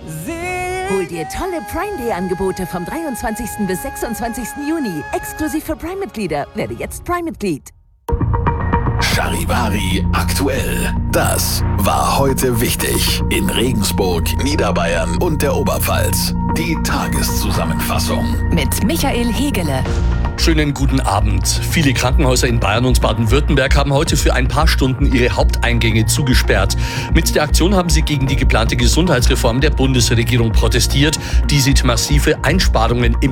Hol dir tolle Prime Day Angebote vom 23. bis 26. Juni. Exklusiv für Prime-Mitglieder. Werde jetzt Prime-Mitglied. Charivari aktuell. Das war heute wichtig in Regensburg, Niederbayern und der Oberpfalz. Die Tageszusammenfassung Mit Michael Hegele. Schönen guten Abend. Viele Krankenhäuser in Bayern und Baden-Württemberg haben heute für ein paar Stunden ihre Haupteingänge zugesperrt. Mit der Aktion haben sie gegen die geplante Gesundheitsreform der Bundesregierung protestiert. Die sieht massive Einsparungen im